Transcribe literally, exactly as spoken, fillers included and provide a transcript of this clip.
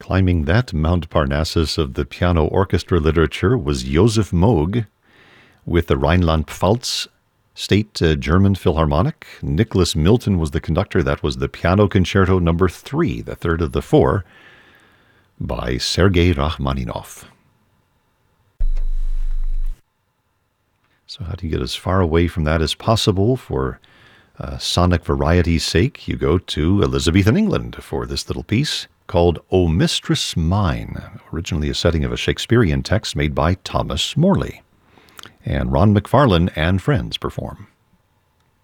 Climbing that Mount Parnassus of the piano orchestra literature was Josef Moog with the Rhineland-Pfalz State uh, German Philharmonic. Nicholas Milton was the conductor. That was the Piano Concerto number three, the third of the four, by Sergei Rachmaninoff. So how do you get as far away from that as possible for uh, sonic variety's sake? You go to Elizabethan England for this little piece called O Mistress Mine, originally a setting of a Shakespearean text made by Thomas Morley. And Ron McFarlane and friends perform.